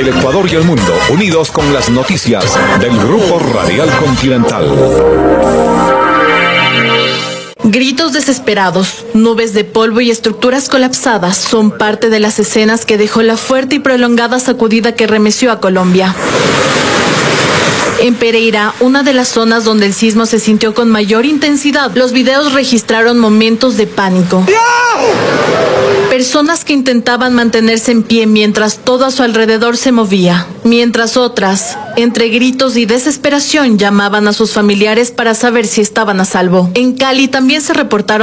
El Ecuador y el mundo, unidos con las noticias del Grupo Radial Continental. Gritos desesperados, nubes de polvo y estructuras colapsadas son parte de las escenas que dejó la fuerte y prolongada sacudida que remeció a Colombia. En Pereira, una de las zonas donde el sismo se sintió con mayor intensidad, los videos registraron momentos de pánico. Personas que intentaban mantenerse en pie mientras todo a su alrededor se movía, mientras otras, entre gritos y desesperación, llamaban a sus familiares para saber si estaban a salvo. En Cali también se reportaron